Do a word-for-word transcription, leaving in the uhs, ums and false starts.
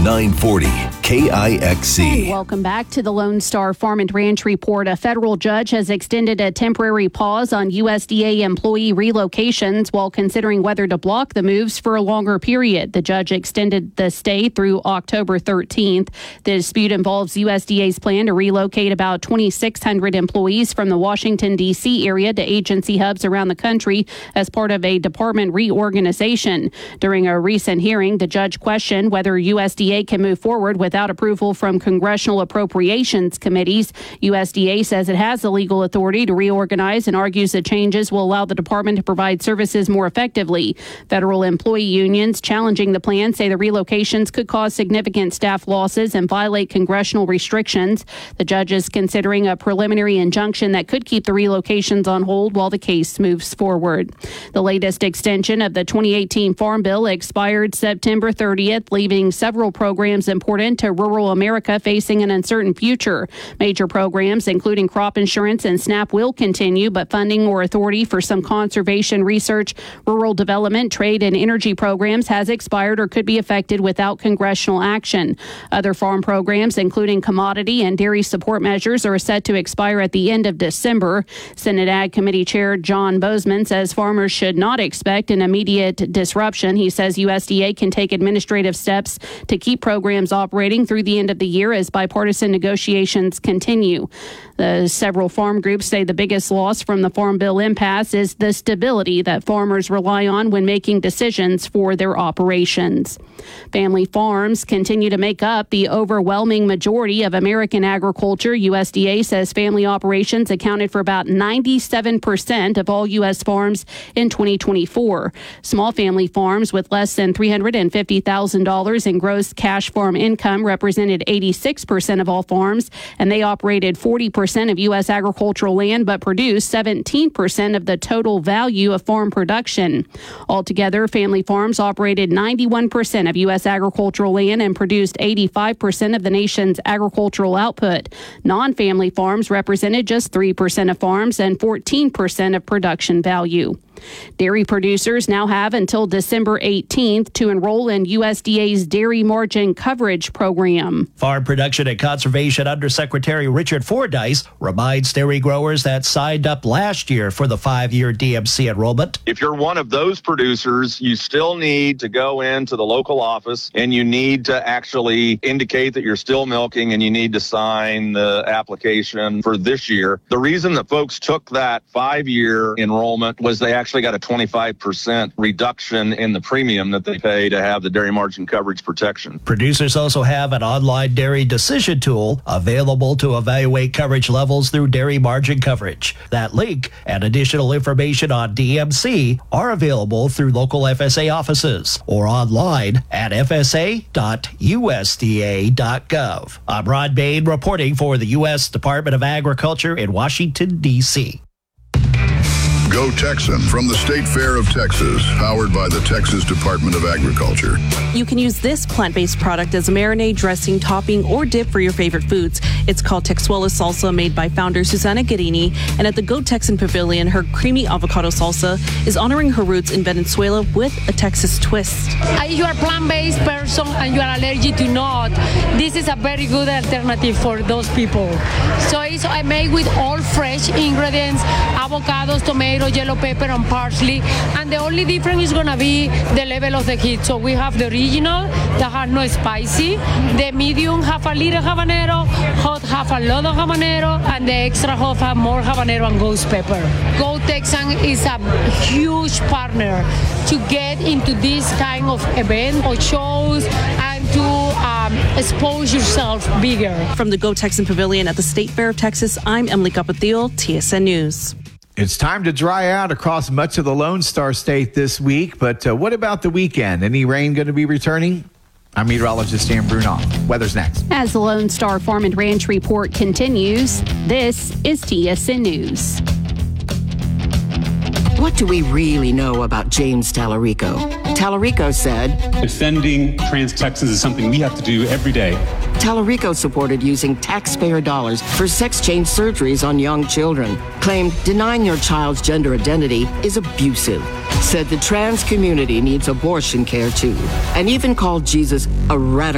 nine forty K I X C. And welcome back to the Lone Star Farm and Ranch Report. A federal judge has extended a temporary pause on U S D A employee relocations while considering whether to block the moves for a longer period. The judge extended the stay through October thirteenth. The dispute involves U S D A's plan to relocate about twenty-six hundred employees from the Washington, D C area to agency hubs around the country as part of a department reorganization. During a recent hearing, the judge questioned whether U S D A can move forward without approval from congressional appropriations committees. U S D A says it has the legal authority to reorganize and argues that changes will allow the department to provide services more effectively. Federal employee unions challenging the plan say the relocations could cause significant staff losses and violate congressional restrictions. The judge is considering a preliminary injunction that could keep the relocations on hold while the case moves forward. The latest extension of the twenty eighteen Farm Bill expired September thirtieth, leaving several programs important to rural America facing an uncertain future. Major programs, including crop insurance and SNAP, will continue, but funding or authority for some conservation research, rural development, trade, and energy programs has expired or could be affected without congressional action. Other farm programs, including commodity and dairy support measures, are set to expire at the end of December. Senate Ag Committee Chair John Bozeman says farmers should not expect an immediate disruption. He says U S D A can take administrative steps to keep programs operating through the end of the year as bipartisan negotiations continue. The several farm groups say the biggest loss from the Farm Bill impasse is the stability that farmers rely on when making decisions for their operations. Family farms continue to make up the overwhelming majority of American agriculture. U S D A says family operations accounted for about ninety-seven percent of all U S farms in twenty twenty-four. Small family farms with less than three hundred fifty thousand dollars in gross cash farm income represented eighty-six percent of all farms, and they operated forty percent of U S agricultural land but produced seventeen percent of the total value of farm production. Altogether, family farms operated ninety-one percent of U S agricultural land and produced eighty-five percent of the nation's agricultural output. Non-family farms represented just three percent of farms and fourteen percent of production value. Dairy producers now have until December eighteenth to enroll in U S D A's Dairy Margin Coverage Program. Farm Production and Conservation Undersecretary Richard Fordyce reminds dairy growers that signed up last year for the five-year D M C enrollment. If you're one of those producers, you still need to go into the local office and you need to actually indicate that you're still milking and you need to sign the application for this year. The reason that folks took that five-year enrollment was they actually actually got a twenty-five percent reduction in the premium that they pay to have the dairy margin coverage protection. Producers also have an online dairy decision tool available to evaluate coverage levels through dairy margin coverage. That link and additional information on D M C are available through local F S A offices or online at f s a dot u s d a dot gov. I'm Rod Bain reporting for the U S Department of Agriculture in Washington, D C Go Texan from the State Fair of Texas, powered by the Texas Department of Agriculture. You can use this plant-based product as a marinade, dressing, topping, or dip for your favorite foods. It's called Texuela Salsa, made by founder Susana Guerini. And at the Go Texan Pavilion, her creamy avocado salsa is honoring her roots in Venezuela with a Texas twist. If you are a plant-based person and you are allergic to nut, this is a very good alternative for those people. So it's made with all fresh ingredients, avocados, tomatoes, yellow pepper and parsley, and the only difference is going to be the level of the heat. So we have the original that has no spicy, the medium have a little habanero, hot have a lot of habanero, and the extra hot have more habanero and ghost pepper. Go Texan is a huge partner to get into this kind of event or shows and to um, expose yourself bigger. From the Go Texan Pavilion at the State Fair of Texas, I'm Emily Capathil, T S N News. It's time to dry out across much of the Lone Star State this week, but uh, what about the weekend? Any rain going to be returning? I'm meteorologist Dan Brunoff. Weather's next. As the Lone Star Farm and Ranch Report continues, this is T S N News. What do we really know about James Tallarico? Tallarico said, defending trans Texans is something we have to do every day. Tallarico supported using taxpayer dollars for sex change surgeries on young children. Claimed denying your child's gender identity is abusive. Said the trans community needs abortion care too. And even called Jesus a radical